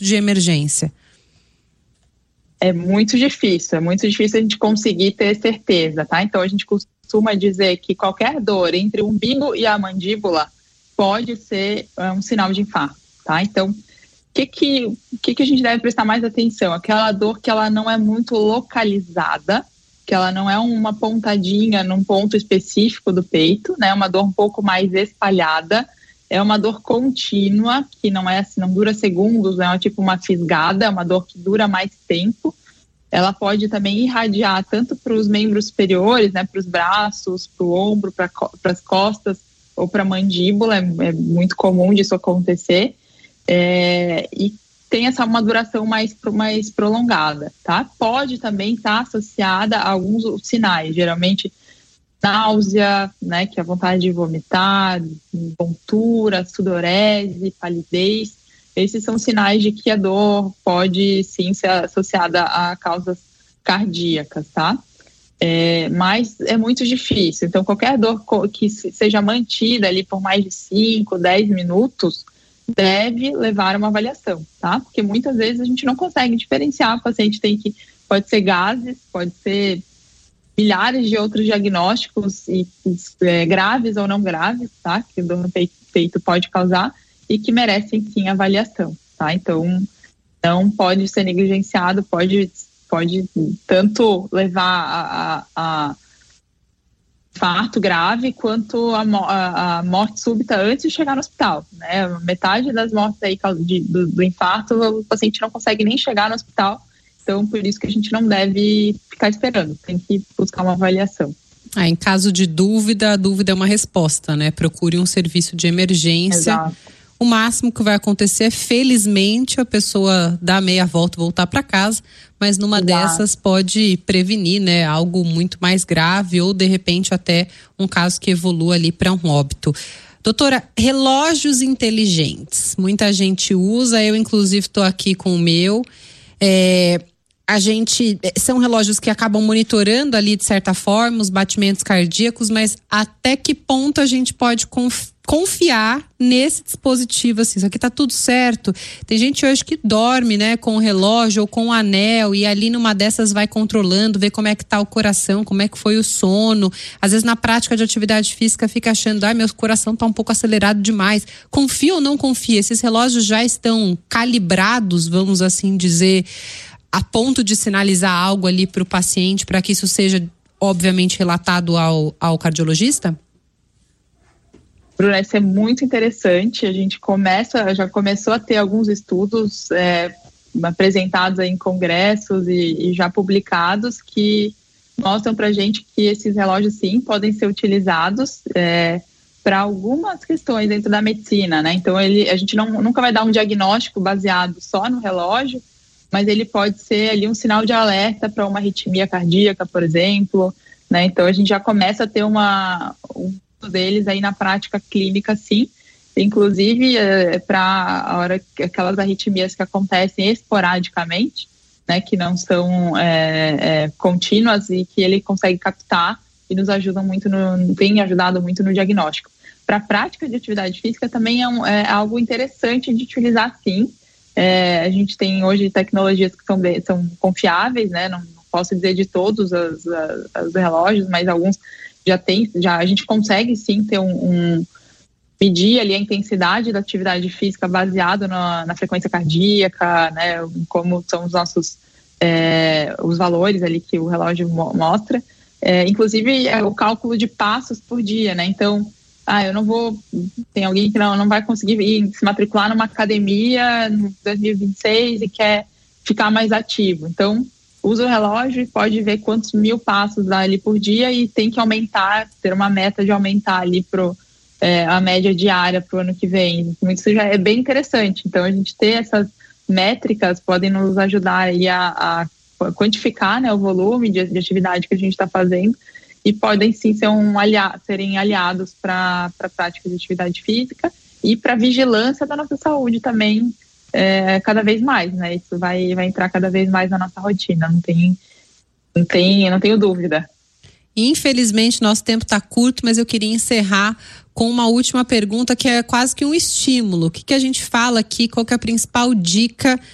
serviço de emergência? É muito difícil a gente conseguir ter certeza, tá? Então a gente costuma dizer que qualquer dor entre o umbigo e a mandíbula pode ser um sinal de infarto, tá? Então, o que a gente deve prestar mais atenção? Aquela dor que ela não é muito localizada, que ela não é uma pontadinha num ponto específico do peito, né? Uma dor um pouco mais espalhada, é uma dor contínua, que não é assim, não dura segundos, não é tipo uma fisgada, é uma dor que dura mais tempo. Ela pode também irradiar tanto para os membros superiores, né? Para os braços, para o ombro, para as costas ou para a mandíbula, é muito comum disso acontecer. E tem uma duração mais prolongada, tá? Pode também estar associada a alguns sinais, geralmente náusea, né, que é a vontade de vomitar, tontura, sudorese, palidez. Esses são sinais de que a dor pode sim ser associada a causas cardíacas, tá? Mas é muito difícil. Então, qualquer dor que seja mantida ali por mais de 5, 10 minutos, deve levar a uma avaliação, tá? Porque muitas vezes a gente não consegue diferenciar, o paciente pode ser gases, pode ser milhares de outros diagnósticos, graves ou não graves, tá? Que dor no peito pode causar e que merecem sim avaliação, tá? Então, não pode ser negligenciado, pode tanto levar a infarto grave quanto a morte súbita antes de chegar no hospital, né? Metade das mortes aí do infarto, o paciente não consegue nem chegar no hospital, então por isso que a gente não deve ficar esperando, tem que buscar uma avaliação. Em caso de dúvida, a dúvida é uma resposta, né? Procure um serviço de emergência. Exato. O máximo que vai acontecer é, felizmente, a pessoa dar meia volta e voltar para casa, mas numa dessas pode prevenir, né, algo muito mais grave ou, de repente, até um caso que evolua ali para um óbito. Doutora, relógios inteligentes. Muita gente usa, eu inclusive estou aqui com o meu. São relógios que acabam monitorando ali, de certa forma, os batimentos cardíacos, mas até que ponto a gente pode confiar nesse dispositivo, assim, isso aqui tá tudo certo? Tem gente hoje que dorme, né, com o relógio ou com o anel e ali numa dessas vai controlando, vê como é que tá o coração, como é que foi o sono. Às vezes na prática de atividade física fica achando, meu coração tá um pouco acelerado demais. Confia ou não confia? Esses relógios já estão calibrados, vamos assim dizer, a ponto de sinalizar algo ali para o paciente, para que isso seja, obviamente, relatado ao cardiologista? Bruna, isso é muito interessante. A gente já começou a ter alguns estudos apresentados aí em congressos e já publicados que mostram para a gente que esses relógios, sim, podem ser utilizados para algumas questões dentro da medicina, né? Então, a gente nunca vai dar um diagnóstico baseado só no relógio, mas ele pode ser ali um sinal de alerta para uma arritmia cardíaca, por exemplo, né? Então, a gente já começa a ter um deles aí na prática clínica, sim, inclusive para a hora aquelas arritmias que acontecem esporadicamente, né, que não são contínuas e que ele consegue captar e nos ajudam muito tem ajudado muito no diagnóstico. Para a prática de atividade física também é algo interessante de utilizar, sim. A gente tem hoje tecnologias que são confiáveis, né? Não posso dizer de todos os relógios, mas alguns já a gente consegue sim ter medir ali a intensidade da atividade física baseado na frequência cardíaca, né? Como são os nossos os valores ali que o relógio mostra. Inclusive o cálculo de passos por dia, né? Então, tem alguém que não vai conseguir se matricular numa academia em 2026 e quer ficar mais ativo. Então, usa o relógio e pode ver quantos 1000 passos dá ali por dia e tem que aumentar, ter uma meta de aumentar ali a média diária para o ano que vem. Isso já é bem interessante. Então, a gente ter essas métricas podem nos ajudar aí a quantificar, né, o volume de atividade que a gente está fazendo e podem sim serem aliados para a prática de atividade física e para a vigilância da nossa saúde também, cada vez mais, né? Isso vai entrar cada vez mais na nossa rotina, não tenho dúvida. Infelizmente, nosso tempo está curto, mas eu queria encerrar com uma última pergunta que é quase que um estímulo. O que a gente fala aqui? Qual que é a principal dica